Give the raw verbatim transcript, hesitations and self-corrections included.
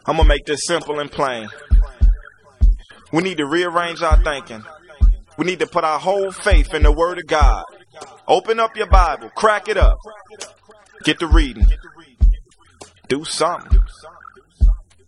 I'm gonna make this simple and plain. We need to rearrange our thinking. We need to put our whole faith in the Word of God. Open up your Bible, crack it up, get to reading, do something.